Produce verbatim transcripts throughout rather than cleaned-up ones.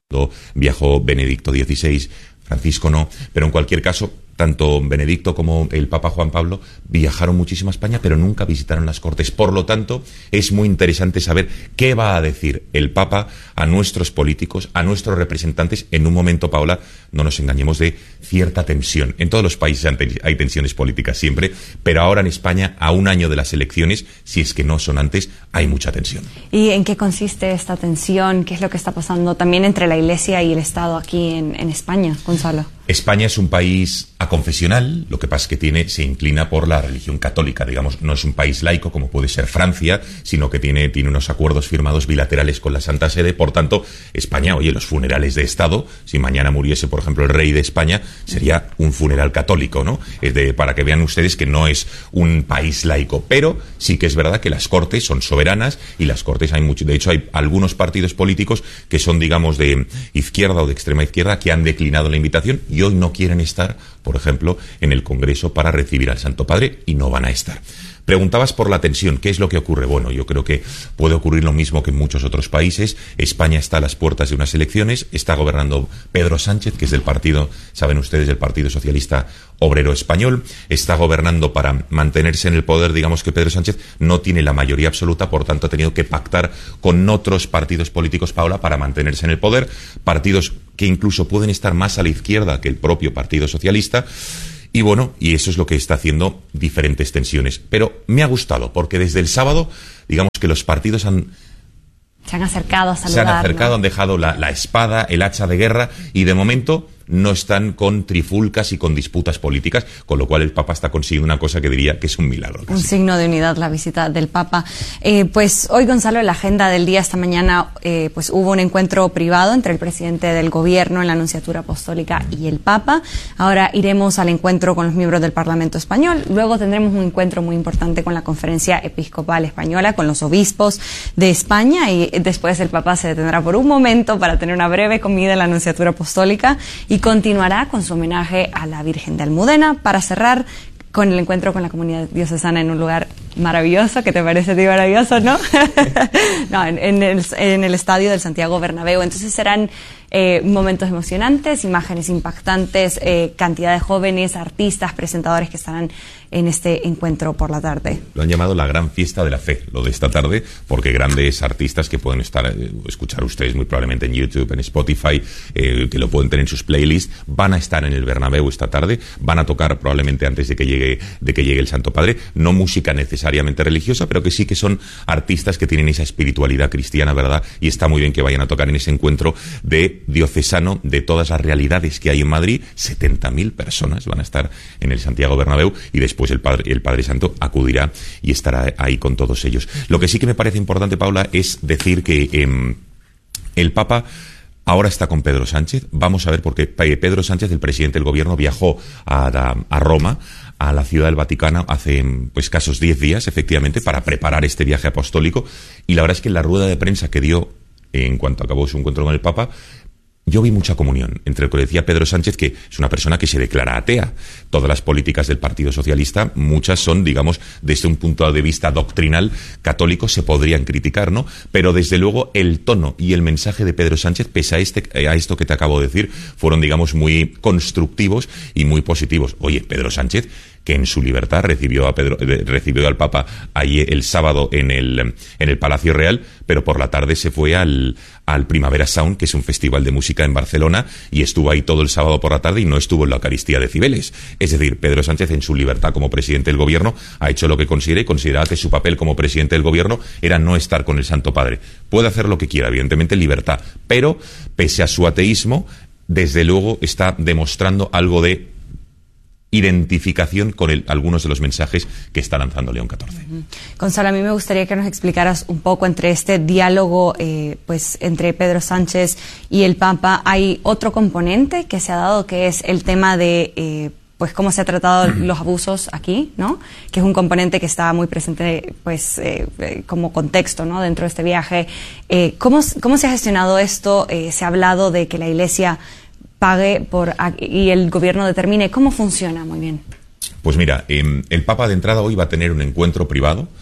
Viajó Benedicto dieciséis, Francisco no, pero en cualquier caso, tanto Benedicto como el Papa Juan Pablo viajaron muchísimo a España, pero nunca visitaron las Cortes. Por lo tanto, es muy interesante saber qué va a decir el Papa a nuestros políticos, a nuestros representantes, en un momento, Paula, no nos engañemos, de cierta tensión. En todos los países hay tensiones políticas siempre, pero ahora en España, a un año de las elecciones, si es que no son antes, hay mucha tensión. ¿Y en qué consiste esta tensión? ¿Qué es lo que está pasando también entre la Iglesia y el Estado aquí en, en España, Gonzalo? España es un país aconfesional, lo que pasa es que tiene, se inclina por la religión católica, digamos, no es un país laico como puede ser Francia, sino que tiene, tiene unos acuerdos firmados bilaterales con la Santa Sede. Por tanto, España, oye, los funerales de Estado, si mañana muriese, por ejemplo, el rey de España, sería un funeral católico, ¿no? Es de, para que vean ustedes que no es un país laico, pero sí que es verdad que las Cortes son soberanas y las Cortes hay mucho, de hecho hay algunos partidos políticos que son, digamos, de izquierda o de extrema izquierda que han declinado la invitación y hoy no quieren estar, por ejemplo, en el Congreso para recibir al Santo Padre y no van a estar. Preguntabas por la tensión, ¿qué es lo que ocurre? Bueno, yo creo que puede ocurrir lo mismo que en muchos otros países. España está a las puertas de unas elecciones, está gobernando Pedro Sánchez, que es del partido, saben ustedes, del Partido Socialista Obrero Español, está gobernando para mantenerse en el poder. Digamos que Pedro Sánchez no tiene la mayoría absoluta, por tanto ha tenido que pactar con otros partidos políticos, Paula, para mantenerse en el poder, partidos que incluso pueden estar más a la izquierda que el propio Partido Socialista. Y bueno, y eso es lo que está haciendo diferentes tensiones. Pero me ha gustado, porque desde el sábado, digamos que los partidos han... Se han acercado a saludar, Se han acercado, ¿no? Han dejado la, la espada, el hacha de guerra, y de momento no están con trifulcas y con disputas políticas, con lo cual el Papa está consiguiendo una cosa que diría que es un milagro. Casi. Un signo de unidad la visita del Papa. Eh, pues hoy, Gonzalo, en la agenda del día, esta mañana, eh, pues hubo un encuentro privado entre el presidente del gobierno en la Anunciatura Apostólica y el Papa. Ahora iremos al encuentro con los miembros del Parlamento Español. Luego tendremos un encuentro muy importante con la Conferencia Episcopal Española, con los obispos de España, y después el Papa se detendrá por un momento para tener una breve comida en la Anunciatura Apostólica y continuará con su homenaje a la Virgen de Almudena para cerrar con el encuentro con la comunidad diocesana en un lugar maravilloso. ¿Qué te parece, tío? Maravilloso, ¿no? no, en, en, el, en el estadio del Santiago Bernabéu. Entonces serán eh, momentos emocionantes, imágenes impactantes, eh, cantidad de jóvenes, artistas, presentadores que estarán en este encuentro por la tarde. Lo han llamado la gran fiesta de la fe, lo de esta tarde, porque grandes artistas que pueden estar, eh, escuchar ustedes muy probablemente en YouTube, en Spotify, eh, que lo pueden tener en sus playlists, van a estar en el Bernabéu esta tarde, van a tocar probablemente antes de que llegue, de que llegue el Santo Padre, no música necesariamente religiosa, pero que sí que son artistas que tienen esa espiritualidad cristiana, ¿verdad? Y está muy bien que vayan a tocar en ese encuentro de diocesano de todas las realidades que hay en Madrid. setenta mil personas van a estar en el Santiago Bernabéu y después pues el Padre, el Padre Santo acudirá y estará ahí con todos ellos. Lo que sí que me parece importante, Paula, es decir que eh, el Papa ahora está con Pedro Sánchez. Vamos a ver, porque Pedro Sánchez, el presidente del gobierno, viajó a, a Roma, a la Ciudad del Vaticano, hace pues escasos diez días, efectivamente, para preparar este viaje apostólico. Y la verdad es que en la rueda de prensa que dio en cuanto acabó su encuentro con el Papa, yo vi mucha comunión entre lo que decía Pedro Sánchez, que es una persona que se declara atea. Todas las políticas del Partido Socialista, muchas son, digamos, desde un punto de vista doctrinal católico, se podrían criticar, ¿no? Pero desde luego el tono y el mensaje de Pedro Sánchez, pese a, este, a esto que te acabo de decir, fueron, digamos, muy constructivos y muy positivos. Oye, Pedro Sánchez, que en su libertad recibió a Pedro, recibió al Papa allí el sábado en el, en el Palacio Real, pero por la tarde se fue al, al Primavera Sound, que es un festival de música en Barcelona, y estuvo ahí todo el sábado por la tarde y no estuvo en la Eucaristía de Cibeles. Es decir, Pedro Sánchez, en su libertad como presidente del gobierno, ha hecho lo que considera y consideraba que su papel como presidente del gobierno era no estar con el Santo Padre. Puede hacer lo que quiera, evidentemente libertad, pero pese a su ateísmo, desde luego está demostrando algo de identificación con el, algunos de los mensajes que está lanzando León catorce. Uh-huh. Gonzalo, a mí me gustaría que nos explicaras un poco entre este diálogo eh, pues entre Pedro Sánchez y el Papa. Hay otro componente que se ha dado, que es el tema de eh, pues cómo se ha tratado uh-huh. los abusos aquí, ¿no? Que es un componente que está muy presente pues eh, eh, como contexto, ¿no? Dentro de este viaje. Eh, ¿cómo, ¿Cómo se ha gestionado esto? Eh, se ha hablado de que la Iglesia pague por y el gobierno determine. ¿Cómo funciona? Muy bien. Pues mira, eh, el Papa de entrada hoy va a tener un encuentro privado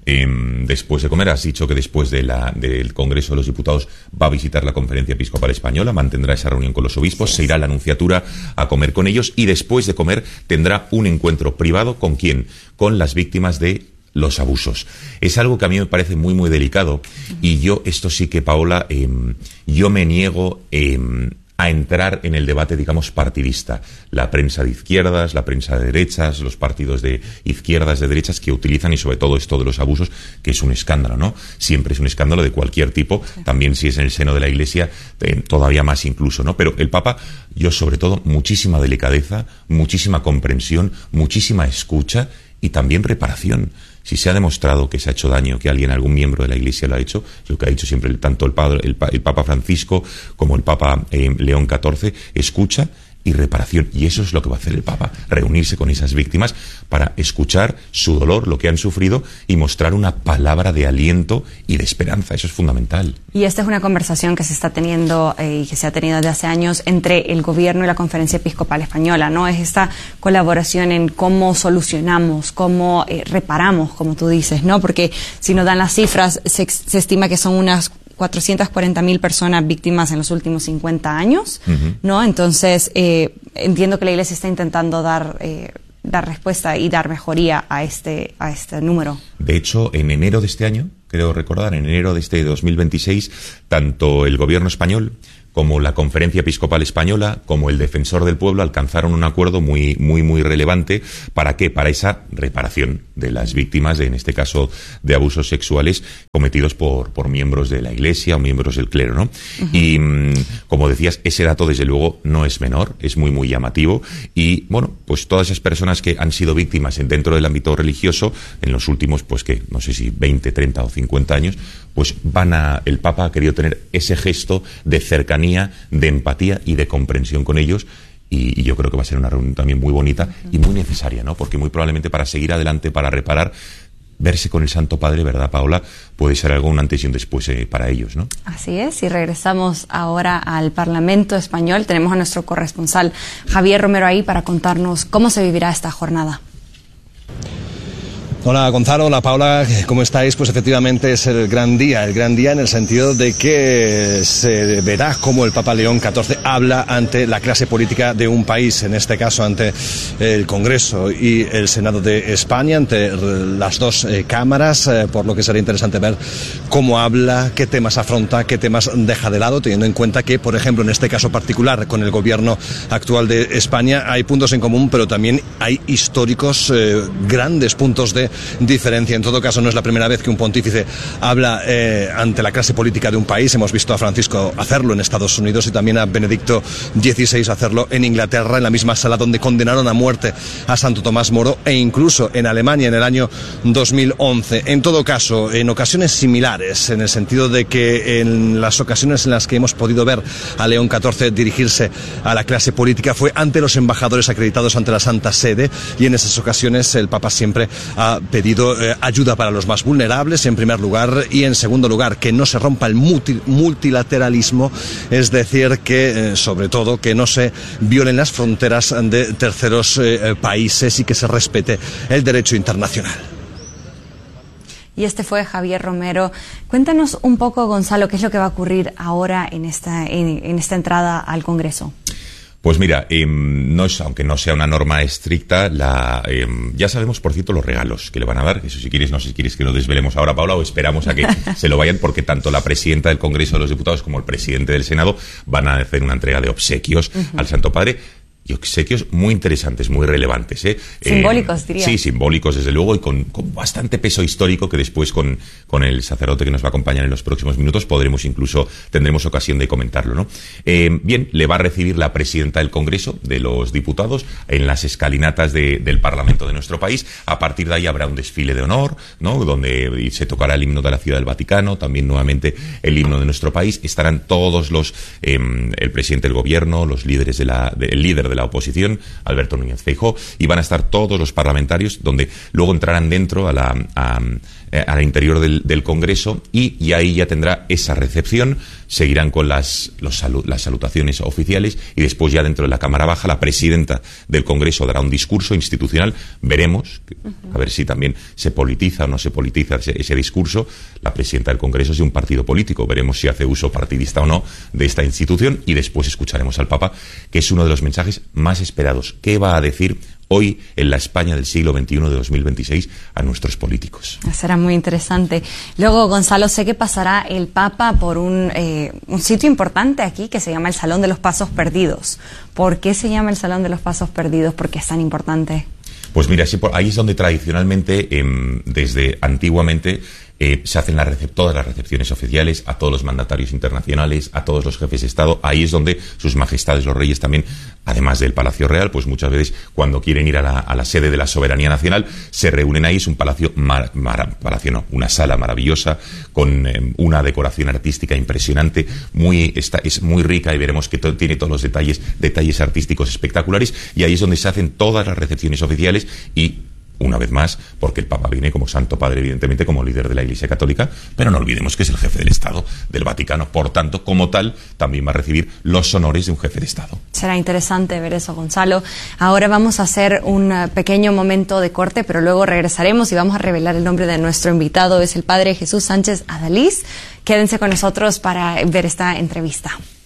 Eh, después de comer, has dicho que después de la, del Congreso de los Diputados va a visitar la Conferencia Episcopal Española, mantendrá esa reunión con los obispos, sí, se irá a la Nunciatura a comer con ellos y después de comer tendrá un encuentro privado. ¿Con quién? Con las víctimas de los abusos. Es algo que a mí me parece muy, muy delicado y yo, esto sí que, Paola, eh, yo me niego eh, a entrar en el debate, digamos, partidista. La prensa de izquierdas, la prensa de derechas, los partidos de izquierdas, de derechas, que utilizan, y sobre todo esto de los abusos, que es un escándalo, ¿no? Siempre es un escándalo de cualquier tipo, sí, también si es en el seno de la Iglesia, eh, todavía más incluso, ¿no? Pero el Papa, yo sobre todo, muchísima delicadeza, muchísima comprensión, muchísima escucha y también reparación. Si se ha demostrado que se ha hecho daño, que alguien, algún miembro de la Iglesia lo ha hecho, lo que ha dicho siempre tanto el, padre, el, el Papa Francisco como el Papa eh, León catorce, escucha y reparación. Y eso es lo que va a hacer el Papa, reunirse con esas víctimas para escuchar su dolor, lo que han sufrido, y mostrar una palabra de aliento y de esperanza. Eso es fundamental. Y esta es una conversación que se está teniendo eh, y que se ha tenido desde hace años entre el gobierno y la Conferencia Episcopal Española, ¿no? Es esta colaboración en cómo solucionamos, cómo eh, reparamos, como tú dices, ¿no? Porque si nos dan las cifras, se, se estima que son unas cuatrocientas cuarenta mil personas víctimas en los últimos cincuenta años, uh-huh. ¿no? Entonces, eh, entiendo que la Iglesia está intentando dar, eh, dar respuesta y dar mejoría a este, a este número. De hecho, en enero de este año, creo recordar, en enero de este dos mil veintiséis, tanto el gobierno español como la Conferencia Episcopal Española, como el Defensor del Pueblo, alcanzaron un acuerdo muy, muy, muy relevante. ¿Para qué? Para esa reparación de las víctimas, de, en este caso, de abusos sexuales cometidos por, por miembros de la Iglesia o miembros del clero, ¿no? Uh-huh. Y, mmm, como decías, ese dato, desde luego, no es menor, es muy, muy llamativo. Y, bueno, pues todas esas personas que han sido víctimas dentro del ámbito religioso, en los últimos, pues que, no sé si veinte, treinta o cincuenta años, pues van a, el Papa ha querido tener ese gesto de cercanía, de empatía y de comprensión con ellos, y, y yo creo que va a ser una reunión también muy bonita y muy necesaria, ¿no? Porque muy probablemente para seguir adelante, para reparar, verse con el Santo Padre, ¿verdad, Paola? Puede ser algo, un antes y un después eh, para ellos, ¿no? Así es, y regresamos ahora al Parlamento Español. Tenemos a nuestro corresponsal Javier Romero ahí para contarnos cómo se vivirá esta jornada. Hola Gonzalo, hola Paula, ¿cómo estáis? Pues efectivamente es el gran día, el gran día en el sentido de que se verá cómo el Papa León catorce habla ante la clase política de un país, en este caso ante el Congreso y el Senado de España, ante las dos eh, cámaras, eh, por lo que será interesante ver cómo habla, qué temas afronta, qué temas deja de lado, teniendo en cuenta que, por ejemplo, en este caso particular con el gobierno actual de España hay puntos en común, pero también hay históricos, eh, grandes puntos de diferencia. En todo caso, no es la primera vez que un pontífice habla eh, ante la clase política de un país. Hemos visto a Francisco hacerlo en Estados Unidos y también a Benedicto dieciséis hacerlo en Inglaterra, en la misma sala donde condenaron a muerte a Santo Tomás Moro, e incluso en Alemania en el año dos mil once. En todo caso, en ocasiones similares, en el sentido de que en las ocasiones en las que hemos podido ver a León catorce dirigirse a la clase política fue ante los embajadores acreditados ante la Santa Sede, y en esas ocasiones el Papa siempre ha pedido eh, ayuda para los más vulnerables, en primer lugar, y en segundo lugar, que no se rompa el multi multilateralismo, es decir, que, eh, sobre todo, que no se violen las fronteras de terceros eh, países y que se respete el derecho internacional. Y este fue Javier Romero. Cuéntanos un poco, Gonzalo, qué es lo que va a ocurrir ahora en esta, en, en esta entrada al Congreso. Pues mira, eh, no es, aunque no sea una norma estricta, la, eh, ya sabemos, por cierto, los regalos que le van a dar. Eso, si quieres, no sé si quieres que lo desvelemos ahora, Paula, o esperamos a que se lo vayan, porque tanto la presidenta del Congreso de los Diputados como el presidente del Senado van a hacer una entrega de obsequios uh-huh. al Santo Padre. Y obsequios muy interesantes, muy relevantes, ¿eh? Simbólicos, eh, diría. Sí, simbólicos, desde luego, y con, con bastante peso histórico, que después con, con el sacerdote que nos va a acompañar en los próximos minutos podremos incluso, tendremos ocasión de comentarlo, ¿no? Eh, bien, le va a recibir la presidenta del Congreso de los Diputados en las escalinatas de, del Parlamento de nuestro país. A partir de ahí habrá un desfile de honor, ¿no? Donde se tocará el himno de la Ciudad del Vaticano, también nuevamente el himno de nuestro país. Estarán todos los, eh, el presidente del gobierno, los líderes de la, de, el líder de la oposición, Alberto Núñez Feijóo, y van a estar todos los parlamentarios, donde luego entrarán dentro a la, a, eh, al interior del, del Congreso y, y ahí ya tendrá esa recepción, seguirán con las, los salu las salutaciones oficiales y después ya dentro de la Cámara Baja la presidenta del Congreso dará un discurso institucional, veremos, a ver si también se politiza o no se politiza ese, ese discurso. La presidenta del Congreso es de un partido político, veremos si hace uso partidista o no de esta institución y después escucharemos al Papa, que es uno de los mensajes más esperados. ¿Qué va a decir hoy en la España del siglo veintiuno de dos mil veintiséis a nuestros políticos? Será muy interesante. Luego, Gonzalo, sé que pasará el Papa por un, eh, un sitio importante aquí que se llama el Salón de los Pasos Perdidos. ¿Por qué se llama el Salón de los Pasos Perdidos? ¿Por qué es tan importante? Pues mira, ahí es donde tradicionalmente, eh, desde antiguamente, eh, se hacen las recep todas las recepciones oficiales a todos los mandatarios internacionales, a todos los jefes de Estado. Ahí es donde sus majestades los reyes también, además del Palacio Real, pues muchas veces cuando quieren ir a la, a la sede de la soberanía nacional, se reúnen ahí. Es un palacio, mar, mar, palacio no, una sala maravillosa con eh, una decoración artística impresionante, muy, está, es muy rica y veremos que to tiene todos los detalles, detalles artísticos espectaculares, y ahí es donde se hacen todas las recepciones oficiales y, una vez más, porque el Papa viene como Santo Padre, evidentemente, como líder de la Iglesia Católica, pero no olvidemos que es el jefe del Estado del Vaticano. Por tanto, como tal, también va a recibir los honores de un jefe de Estado. Será interesante ver eso, Gonzalo. Ahora vamos a hacer un pequeño momento de corte, pero luego regresaremos y vamos a revelar el nombre de nuestro invitado. Es el Padre Jesús Sánchez Adalís. Quédense con nosotros para ver esta entrevista.